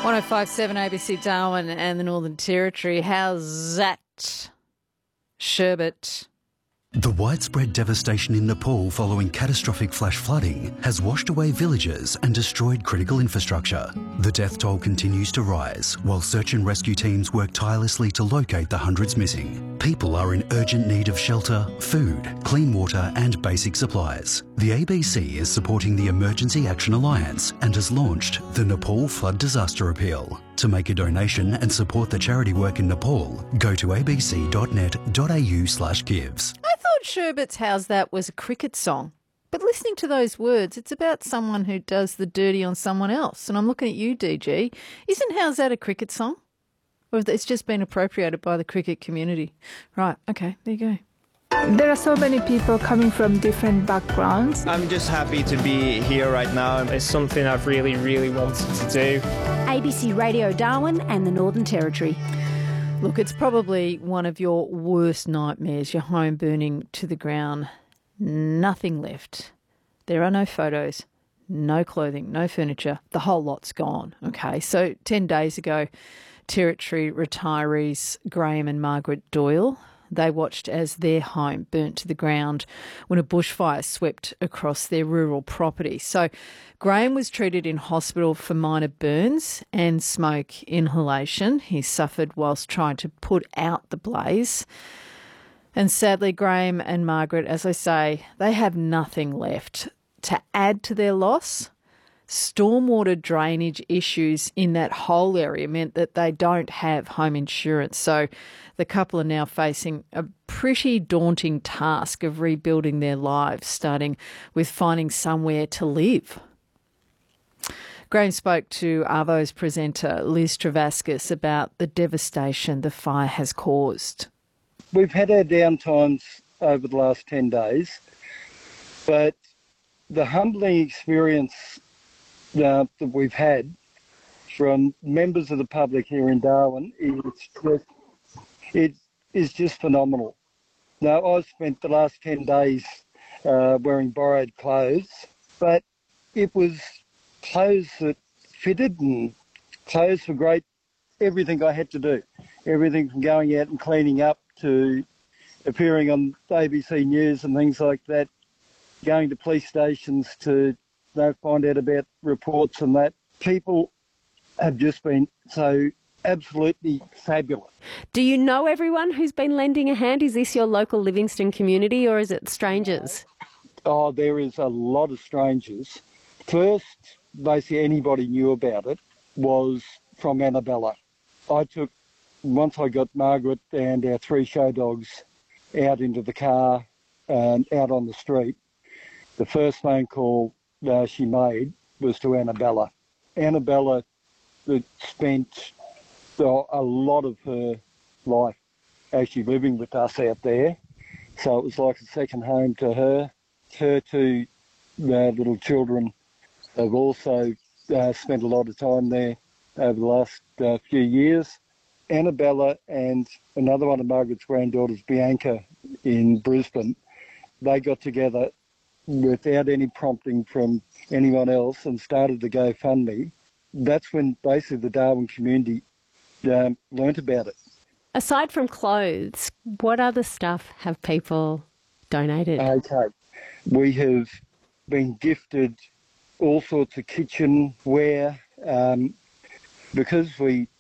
105.7 ABC Darwin and the Northern Territory. How's that, Sherbet? The widespread devastation in Nepal following catastrophic flash flooding has washed away villages and destroyed critical infrastructure. The death toll continues to rise while search and rescue teams work tirelessly to locate the hundreds missing. People are in urgent need of shelter, food, clean water and basic supplies. The ABC is supporting the Emergency Action Alliance and has launched the Nepal Flood Disaster Appeal. To make a donation and support the charity work in Nepal, go to abc.net.au/gives. I thought Sherbet's How's That was a cricket song. But listening to those words, it's about someone who does the dirty on someone else. And I'm looking at you, DG. Isn't How's That a cricket song? Or it's just been appropriated by the cricket community? Right, okay, there you go. There are so many people coming from different backgrounds. I'm just happy to be here right now. It's something I've really, really wanted to do. ABC Radio Darwin and the Northern Territory. Look, it's probably one of your worst nightmares, your home burning to the ground. Nothing left. There are no photos, no clothing, no furniture. The whole lot's gone, okay? So 10 days ago, Territory retirees Graham and Margaret Doyle, they watched as their home burnt to the ground when a bushfire swept across their rural property. So Graham was treated in hospital for minor burns and smoke inhalation. He suffered whilst trying to put out the blaze. And sadly, Graham and Margaret, as I say, they have nothing left. To add to their loss, stormwater drainage issues in that whole area meant that they don't have home insurance. So the couple are now facing a pretty daunting task of rebuilding their lives, starting with finding somewhere to live. Graham spoke to Arvo's presenter Liz Travascus about the devastation the fire has caused. We've had our downtimes over the last 10 days, but the humbling experience that we've had from members of the public here in Darwin is just phenomenal. Now, I've spent the last 10 days wearing borrowed clothes, but it was clothes that fitted and clothes were great. Everything I had to do, everything from going out and cleaning up to appearing on ABC News and things like that, going to police stations to find out about reports and that. People have just been so absolutely fabulous. Do you know everyone who's been lending a hand? Is this your local Livingston community or is it strangers? Oh, there is a lot of strangers. First, basically anybody knew about it was from Annabella. Once I got Margaret and our 3 show dogs out into the car and out on the street, the first phone call she made was to Annabella. Annabella spent a lot of her life actually living with us out there, so it was like a second home to her. Her 2 little children have also spent a lot of time there over the last few years. Annabella and another one of Margaret's granddaughters, Bianca, in Brisbane, they got together without any prompting from anyone else and started the GoFundMe. That's when basically the Darwin community learnt about it. Aside from clothes, what other stuff have people donated? Okay. We have been gifted all sorts of kitchenware. Because we